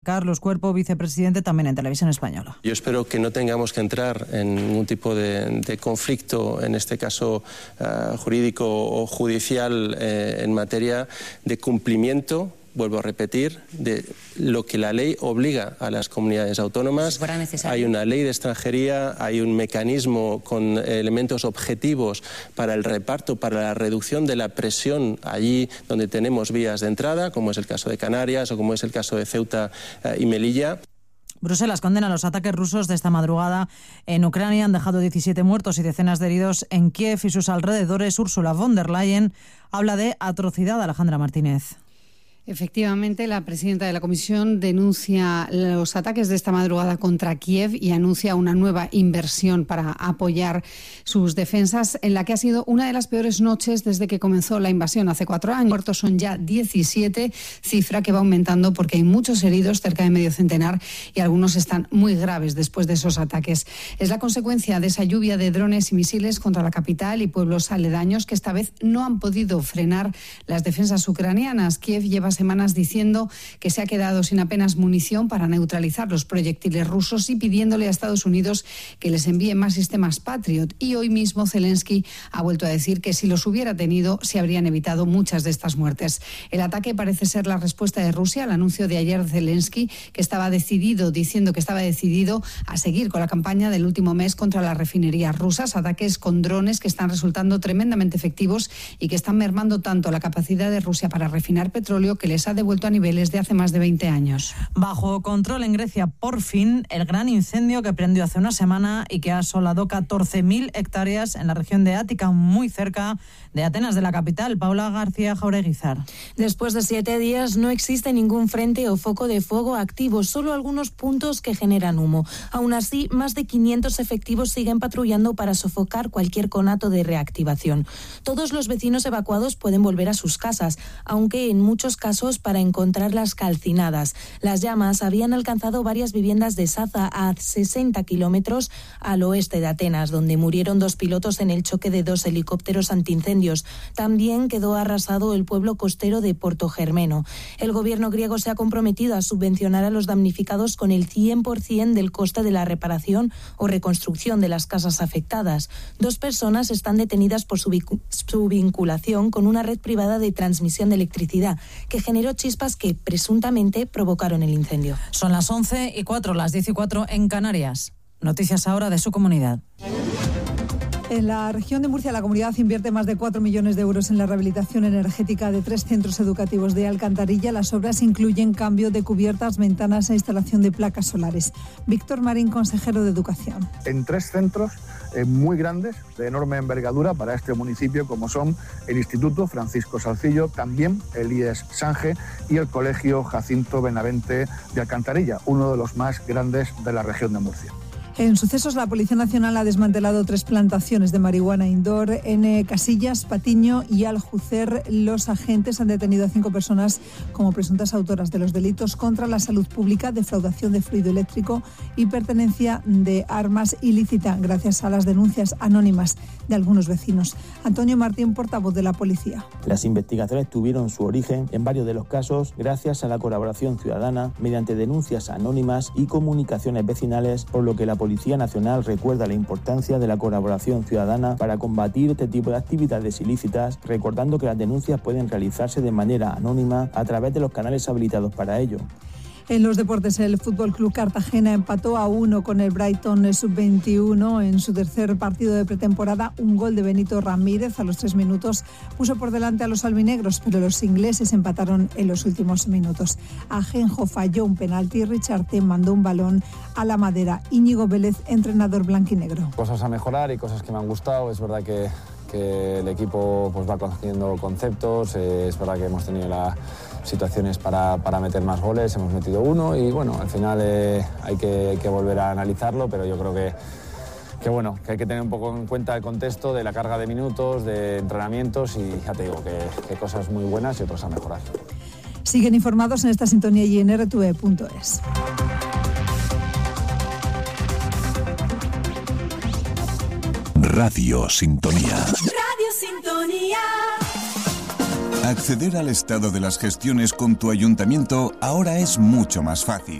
Carlos Cuerpo, vicepresidente, también en Televisión Española. Yo espero que no tengamos que entrar en ningún tipo de conflicto, en este caso jurídico o judicial, en materia de cumplimiento, vuelvo a repetir, de lo que la ley obliga a las comunidades autónomas. Hay una ley de extranjería, hay un mecanismo con elementos objetivos para el reparto, para la reducción de la presión allí donde tenemos vías de entrada, como es el caso de Canarias o como es el caso de Ceuta y Melilla. Bruselas condena los ataques rusos de esta madrugada en Ucrania. Han dejado 17 muertos y decenas de heridos en Kiev y sus alrededores. Ursula von der Leyen habla de atrocidad. Alejandra Martínez. Efectivamente, la presidenta de la Comisión denuncia los ataques de esta madrugada contra Kiev y anuncia una nueva inversión para apoyar sus defensas, en la que ha sido una de las peores noches desde que comenzó la invasión hace 4 años. Muertos son ya 17, cifra que va aumentando porque hay muchos heridos, cerca de medio centenar, y algunos están muy graves después de esos ataques. Es la consecuencia de esa lluvia de drones y misiles contra la capital y pueblos aledaños que esta vez no han podido frenar las defensas ucranianas. Kiev lleva semanas diciendo que se ha quedado sin apenas munición para neutralizar los proyectiles rusos y pidiéndole a Estados Unidos que les envíe más sistemas Patriot. Y hoy mismo Zelensky ha vuelto a decir que si los hubiera tenido se habrían evitado muchas de estas muertes. El ataque parece ser la respuesta de Rusia al anuncio de ayer de Zelensky, diciendo que estaba decidido a seguir con la campaña del último mes contra las refinerías rusas, ataques con drones que están resultando tremendamente efectivos y que están mermando tanto la capacidad de Rusia para refinar petróleo que les ha devuelto a niveles de hace más de 20 años. Bajo control en Grecia, por fin, el gran incendio que prendió hace una semana y que ha asolado 14.000 hectáreas en la región de Ática, muy cerca de Atenas, de la capital. Paula García Jaureguizar. Después de 7 días no existe ningún frente o foco de fuego activo, solo algunos puntos que generan humo. Aún así, más de 500 efectivos siguen patrullando para sofocar cualquier conato de reactivación. Todos los vecinos evacuados pueden volver a sus casas, aunque en muchos casos para encontrarlas calcinadas. Las llamas habían alcanzado varias viviendas de Saza, a 60 kilómetros al oeste de Atenas, donde murieron 2 pilotos en el choque de 2 helicópteros antiincendios. También quedó arrasado el pueblo costero de Porto Germeno. El gobierno griego se ha comprometido a subvencionar a los damnificados con el 100% del coste de la reparación o reconstrucción de las casas afectadas. 2 personas están detenidas por su vinculación con una red privada de transmisión de electricidad que generó chispas que presuntamente provocaron el incendio. Son las 11:04, las 10:04 en Canarias. Noticias ahora de su comunidad. En la región de Murcia, la comunidad invierte más de 4 millones de euros en la rehabilitación energética de 3 centros educativos de Alcantarilla. Las obras incluyen cambio de cubiertas, ventanas e instalación de placas solares. Víctor Marín, consejero de Educación. En 3 centros muy grandes, de enorme envergadura para este municipio, como son el Instituto Francisco Salcillo, también el IES Sange y el Colegio Jacinto Benavente de Alcantarilla, uno de los más grandes de la región de Murcia. En sucesos, la Policía Nacional ha desmantelado 3 plantaciones de marihuana indoor en Casillas, Patiño y Aljucer. Los agentes han detenido a 5 personas como presuntas autoras de los delitos contra la salud pública, defraudación de fluido eléctrico y pertenencia de armas ilícita, gracias a las denuncias anónimas de algunos vecinos. Antonio Martín, portavoz de la policía. Las investigaciones tuvieron su origen en varios de los casos gracias a la colaboración ciudadana mediante denuncias anónimas y comunicaciones vecinales, por lo que la Policía Nacional recuerda la importancia de la colaboración ciudadana para combatir este tipo de actividades ilícitas, recordando que las denuncias pueden realizarse de manera anónima a través de los canales habilitados para ello. En los deportes, el Fútbol Club Cartagena empató a 1 con el Brighton Sub-21 en su tercer partido de pretemporada. Un gol de Benito Ramírez a los 3 minutos puso por delante a los albinegros, pero los ingleses empataron en los últimos minutos. Ajenjo falló un penalti, Richard T. mandó un balón a la madera. Íñigo Vélez, entrenador blanquinegro. Cosas a mejorar y cosas que me han gustado. Es verdad que el equipo pues va cogiendo conceptos. Es verdad que hemos tenido situaciones para meter más goles, hemos metido 1 y bueno, al final hay que volver a analizarlo, pero yo creo que hay que tener un poco en cuenta el contexto de la carga de minutos, de entrenamientos y ya te digo que cosas muy buenas y otras a mejorar. Siguen informados en esta sintonía y en rtve.es. Radio Sintonía. Radio Sintonía. Acceder al estado de las gestiones con tu ayuntamiento ahora es mucho más fácil.